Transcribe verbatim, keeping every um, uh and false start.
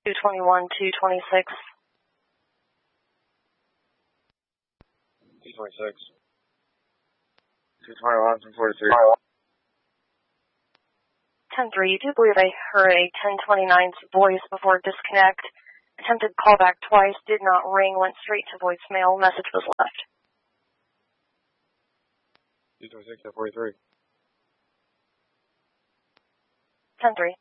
two twenty-one, two twenty-six. two twenty-six. two twenty-one, two forty-three. ten three, you do believe I heard a ten twenty-nine's voice before disconnect. Attempted callback twice, did not ring, went straight to voicemail, message was left. two twenty-six, ten forty-three. ten three.